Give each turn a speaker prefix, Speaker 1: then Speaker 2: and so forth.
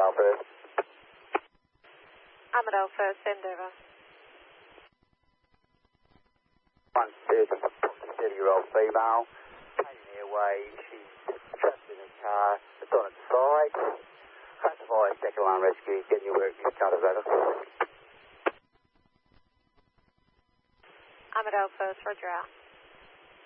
Speaker 1: first.
Speaker 2: Armadale first, Endeavour.
Speaker 1: 30-year-old female, taking the away, she's trapped in a car, it's on its side. Classify as second line rescue, getting your work, your cutters over.
Speaker 2: Armadale first, roger out.